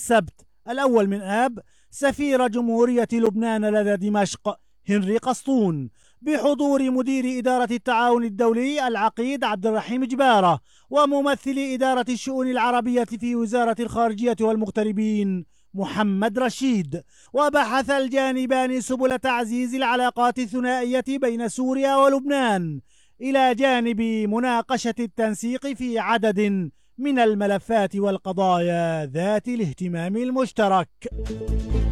السبت 1 من آب سفير جمهورية لبنان لدى دمشق هنري قسطون بحضور مدير إدارة التعاون الدولي العقيد عبد الرحيم جبارة وممثل إدارة الشؤون العربية في وزارة الخارجية والمغتربين محمد رشيد. وبحث الجانبان سبل تعزيز العلاقات الثنائية بين سوريا ولبنان إلى جانب مناقشة التنسيق في عدد من الملفات والقضايا ذات الاهتمام المشترك.